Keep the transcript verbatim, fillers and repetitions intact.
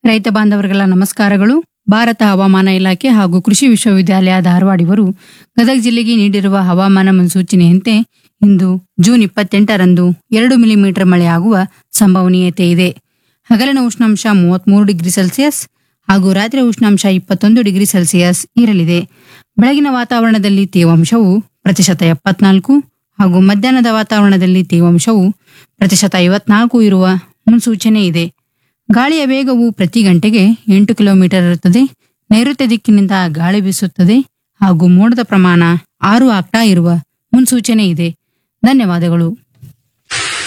ರೈತ ಬಾಂಧವರಿಗೆಲ್ಲ ನಮಸ್ಕಾರಗಳು. ಭಾರತ ಹವಾಮಾನ ಇಲಾಖೆ ಹಾಗೂ ಕೃಷಿ ವಿಶ್ವವಿದ್ಯಾಲಯ ಧಾರವಾಡ ಇವರು ಗದಗ ಜಿಲ್ಲೆಗೆ ನೀಡಿರುವ ಹವಾಮಾನ ಮುನ್ಸೂಚನೆಯಂತೆ ಇಂದು ಜೂನ್ ಇಪ್ಪತ್ತೆಂಟರಂದು ಎರಡು ಮಿಲಿಮೀಟರ್ ಮಳೆಯಾಗುವ ಸಂಭವನೀಯತೆ ಇದೆ. ಹಗಲಿನ ಉಷ್ಣಾಂಶ ಮೂವತ್ಮೂರು ಡಿಗ್ರಿ ಸೆಲ್ಸಿಯಸ್ ಹಾಗೂ ರಾತ್ರಿ ಉಷ್ಣಾಂಶ ಇಪ್ಪತ್ತೊಂದು ಡಿಗ್ರಿ ಸೆಲ್ಸಿಯಸ್ ಇರಲಿದೆ. ಬೆಳಗಿನ ವಾತಾವರಣದಲ್ಲಿ ತೇವಾಂಶವು ಪ್ರತಿಶತ ಎಪ್ಪತ್ನಾಲ್ಕು ಹಾಗೂ ಮಧ್ಯಾಹ್ನದ ವಾತಾವರಣದಲ್ಲಿ ತೇವಾಂಶವು ಪ್ರತಿಶತ ಐವತ್ನಾಲ್ಕು ಇರುವ ಮುನ್ಸೂಚನೆ ಇದೆ. ಗಾಳಿಯ ವೇಗವು ಪ್ರತಿ ಗಂಟೆಗೆ ಎಂಟು ಕಿಲೋಮೀಟರ್ ಇರುತ್ತದೆ. ನೈಋತ್ಯ ದಿಕ್ಕಿನಿಂದ ಗಾಳಿ ಬೀಸುತ್ತದೆ ಹಾಗೂ ಮೋಡದ ಪ್ರಮಾಣ ಆರು ಆಕ್ಟಾ ಇರುವ ಮುನ್ಸೂಚನೆ ಇದೆ. ಧನ್ಯವಾದಗಳು.